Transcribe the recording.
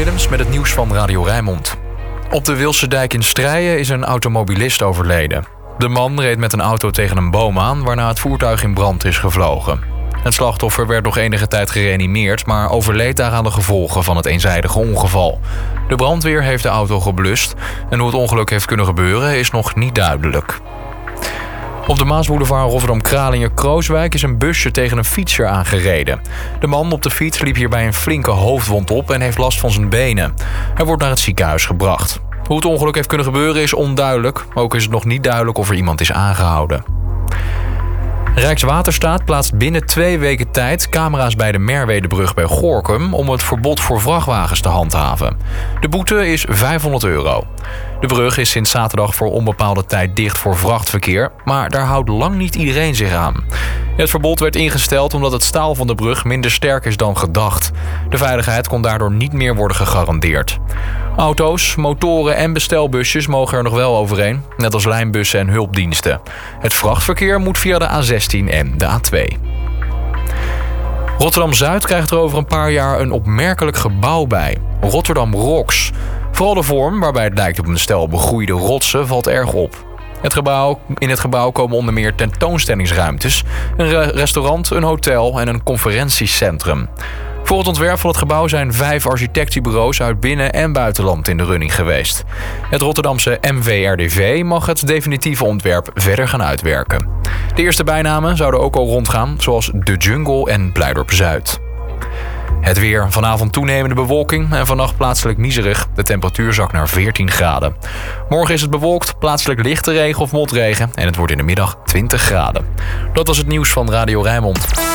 Willems met het nieuws van Radio Rijnmond. Op de Wilsendijk in Strijen is een automobilist overleden. De man reed met een auto tegen een boom aan, waarna het voertuig in brand is gevlogen. Het slachtoffer werd nog enige tijd gereanimeerd, maar overleed daaraan de gevolgen van het eenzijdige ongeval. De brandweer heeft de auto geblust en hoe het ongeluk heeft kunnen gebeuren is nog niet duidelijk. Op de Maasboulevard Rotterdam-Kralingen-Krooswijk is een busje tegen een fietser aangereden. De man op de fiets liep hierbij een flinke hoofdwond op en heeft last van zijn benen. Hij wordt naar het ziekenhuis gebracht. Hoe het ongeluk heeft kunnen gebeuren is onduidelijk. Ook is het nog niet duidelijk of er iemand is aangehouden. Rijkswaterstaat plaatst binnen 2 weken tijd camera's bij de Merwedebrug bij Gorinchem om het verbod voor vrachtwagens te handhaven. De boete is €500. De brug is sinds zaterdag voor onbepaalde tijd dicht voor vrachtverkeer, maar daar houdt lang niet iedereen zich aan. Het verbod werd ingesteld omdat het staal van de brug minder sterk is dan gedacht. De veiligheid kon daardoor niet meer worden gegarandeerd. Auto's, motoren en bestelbusjes mogen er nog wel overheen, net als lijnbussen en hulpdiensten. Het vrachtverkeer moet via de A16 en de A2. Rotterdam-Zuid krijgt er over een paar jaar een opmerkelijk gebouw bij. Rotterdam Rocks. Vooral de vorm, waarbij het lijkt op een stel begroeide rotsen, valt erg op. In het gebouw komen onder meer tentoonstellingsruimtes, een restaurant, een hotel en een conferentiecentrum. Voor het ontwerp van het gebouw zijn 5 architectenbureaus uit binnen- en buitenland in de running geweest. Het Rotterdamse MVRDV mag het definitieve ontwerp verder gaan uitwerken. De eerste bijnamen zouden ook al rondgaan, zoals De Jungle en Blijdorp-Zuid. Het weer. Vanavond toenemende bewolking en vannacht plaatselijk miserig. De temperatuur zakt naar 14 graden. Morgen is het bewolkt, plaatselijk lichte regen of motregen en het wordt in de middag 20 graden. Dat was het nieuws van Radio Rijnmond.